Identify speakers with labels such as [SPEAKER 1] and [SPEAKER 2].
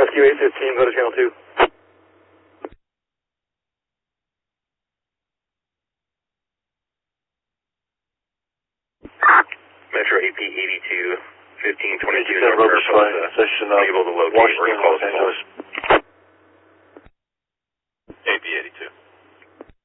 [SPEAKER 1] Rescue 815, go to channel 2.
[SPEAKER 2] Metro AP 82, 1522
[SPEAKER 1] North
[SPEAKER 2] Mariposa,
[SPEAKER 1] section of
[SPEAKER 2] unable to locate
[SPEAKER 1] Washington,
[SPEAKER 2] or close
[SPEAKER 1] Los Angeles.